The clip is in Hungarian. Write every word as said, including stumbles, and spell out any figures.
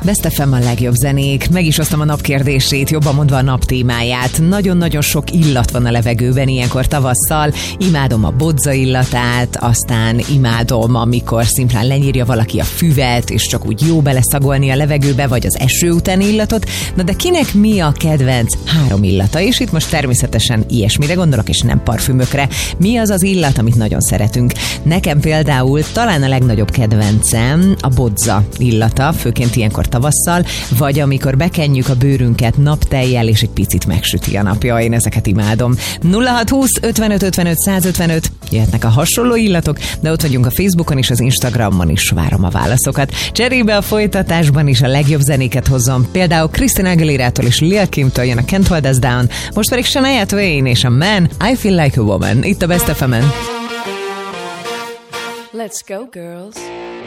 Best ef em a legjobb zenék. Meg is osztam a napkérdését, jobban mondva a nap témáját. Nagyon-nagyon sok illat van a levegőben ilyenkor tavasszal. Imádom a bodza illatát, aztán imádom, amikor szimplán lenyírja valaki a füvet, és csak úgy jó beleszagolni a levegőbe, vagy az eső utáni illatot. Na de kinek mi a kedvenc három illata? És itt most természetesen ilyesmire gondolok, és nem parfümökre. Mi az az illat, amit nagyon szeretünk? Nekem például talán a legnagyobb kedvencem a bodza illata, főként ilyenkor tavasszal, vagy amikor bekenjük a bőrünket naptejjel, és egy picit megsüti a napja. Én ezeket imádom. nulla hat húsz ötvenöt ötvenöt százötvenöt jöhetnek a hasonló illatok, de ott vagyunk a Facebookon és az Instagramon is, várom a válaszokat. Cserébe a folytatásban is a legjobb zenéket hozom. Például Christina Aguilérától és Lil Kimtől jön a Can't Hold Us Down, most pedig Shania Twain és a Man, I Feel Like a Woman. Itt a Best ef em-en. Let's go, girls.